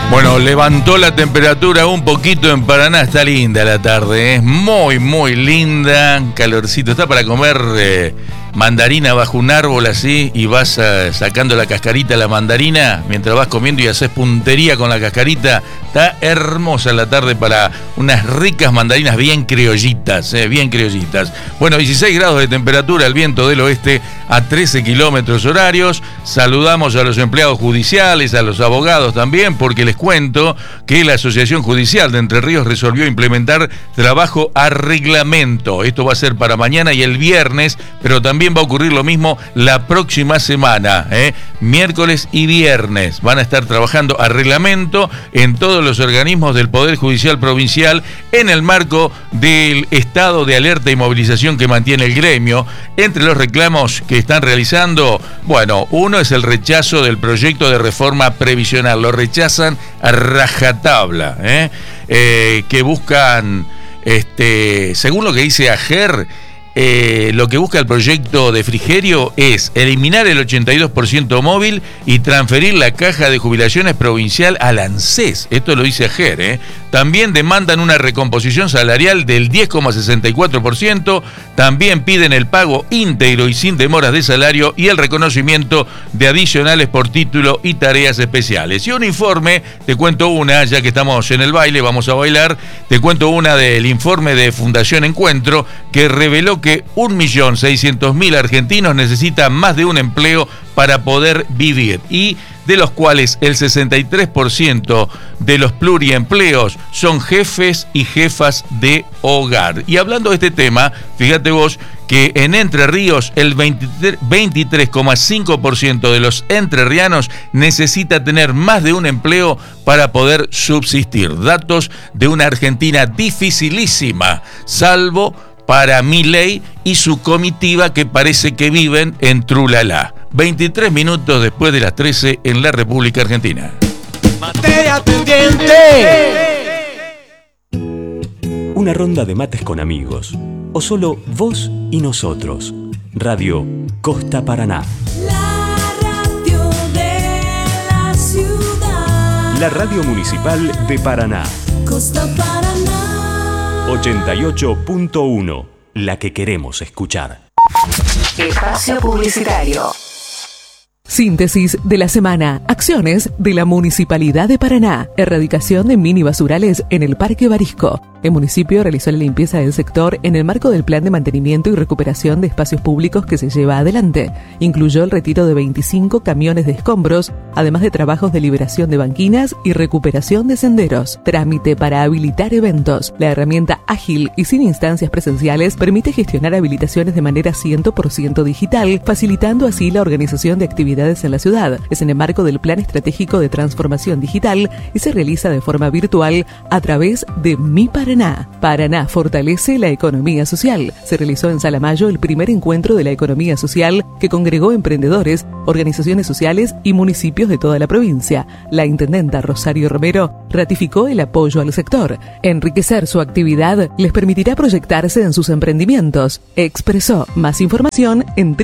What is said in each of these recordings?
Bueno, levantó la temperatura un poquito en Paraná, está linda la tarde, es muy, muy linda, calorcito, está para comer mandarina bajo un árbol así y vas sacando la cascarita de la mandarina mientras vas comiendo y haces puntería con la cascarita. Está hermosa la tarde para unas ricas mandarinas bien criollitas, bien criollitas. Bueno, 16 grados de temperatura, el viento del oeste a 13 kilómetros horarios. Saludamos a los empleados judiciales, a los abogados también, porque les cuento que la Asociación Judicial de Entre Ríos resolvió implementar trabajo a reglamento. Esto va a ser para mañana y el viernes, pero también va a ocurrir lo mismo la próxima semana, miércoles y viernes. Van a estar trabajando a reglamento en todos los organismos del Poder Judicial Provincial en el marco del estado de alerta y movilización que mantiene el gremio. Entre los reclamos que están realizando, bueno, uno es el rechazo del proyecto de reforma previsional. Lo rechazan a rajatabla, que buscan, según lo que dice AGER, lo que busca el proyecto de Frigerio es eliminar el 82% móvil y transferir la caja de jubilaciones provincial al ANSES. Esto lo dice AGER, También demandan una recomposición salarial del 10,64%. También piden el pago íntegro y sin demoras de salario y el reconocimiento de adicionales por título y tareas especiales. Y un informe, te cuento una, ya que estamos en el baile, vamos a bailar, te cuento una del informe de Fundación Encuentro que reveló que 1.600.000 argentinos necesitan más de un empleo para poder vivir y de los cuales el 63% de los pluriempleos son jefes y jefas de hogar. Y hablando de este tema, fíjate vos que en Entre Ríos el 23,5% de los entrerrianos necesita tener más de un empleo para poder subsistir. Datos de una Argentina dificilísima, salvo para Milei y su comitiva que parece que viven en Trulalá. 23 minutos después de las 13 en la República Argentina. Materia pendiente. Una ronda de mates con amigos. O solo vos y nosotros. Radio Costa Paraná. La radio de la ciudad. La radio municipal de Paraná. Costa Paraná. 88.1, la que queremos escuchar. Espacio publicitario. Síntesis de la semana. Acciones de la Municipalidad de Paraná. Erradicación de mini basurales en el Parque Barisco. El municipio realizó la limpieza del sector en el marco del plan de mantenimiento y recuperación de espacios públicos que se lleva adelante. Incluyó el retiro de 25 camiones de escombros, además de trabajos de liberación de banquinas y recuperación de senderos. Trámite para habilitar eventos. La herramienta ágil y sin instancias presenciales permite gestionar habilitaciones de manera 100% digital, facilitando así la organización de actividades en la ciudad. Es en el marco del Plan Estratégico de Transformación Digital y se realiza de forma virtual a través de Mi Paraná. Paraná fortalece la economía social. Se realizó en Salamayo el primer encuentro de la economía social que congregó emprendedores, organizaciones sociales y municipios de toda la provincia. La intendenta Rosario Romero ratificó el apoyo al sector. Enriquecer su actividad les permitirá proyectarse en sus emprendimientos. Expresó más información en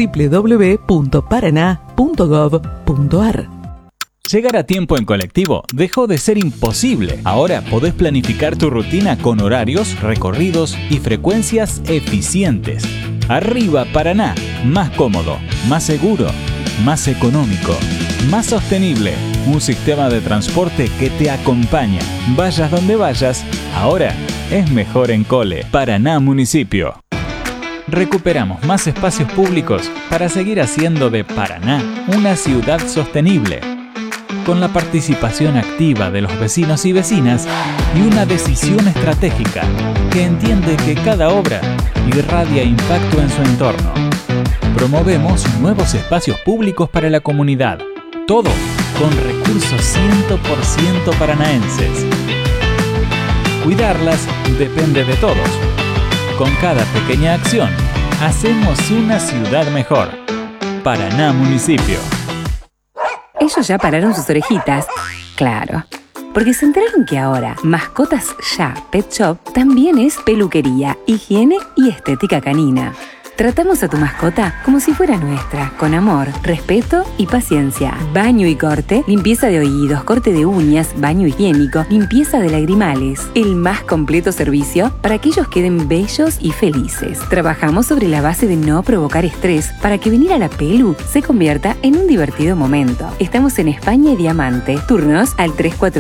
www.paraná.gov.ar. Llegar a tiempo en colectivo dejó de ser imposible. Ahora podés planificar tu rutina con horarios, recorridos y frecuencias eficientes. Arriba Paraná, más cómodo, más seguro, más económico, más sostenible. Un sistema de transporte que te acompaña. Vayas donde vayas, ahora es mejor en Cole. Paraná Municipio. Recuperamos más espacios públicos para seguir haciendo de Paraná una ciudad sostenible. Con la participación activa de los vecinos y vecinas y una decisión estratégica que entiende que cada obra irradia impacto en su entorno. Promovemos nuevos espacios públicos para la comunidad, todo con recursos 100% paranaenses. Cuidarlas depende de todos. Con cada pequeña acción, hacemos una ciudad mejor. Paraná Municipio. Ellos ya pararon sus orejitas. Claro. Porque se enteraron que ahora Mascotas Ya Pet Shop también es peluquería, higiene y estética canina. Tratamos a tu mascota como si fuera nuestra, con amor, respeto y paciencia. Baño y corte, limpieza de oídos, corte de uñas, baño higiénico, limpieza de lagrimales. El más completo servicio para que ellos queden bellos y felices. Trabajamos sobre la base de no provocar estrés para que venir a la Pelu se convierta en un divertido momento. Estamos en España y Diamante. Turnos al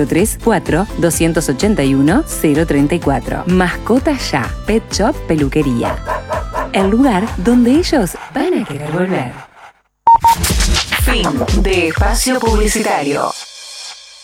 343-4-281-034. Mascotas Ya, Pet Shop Peluquería. El lugar donde ellos van a querer volver. Fin de espacio publicitario.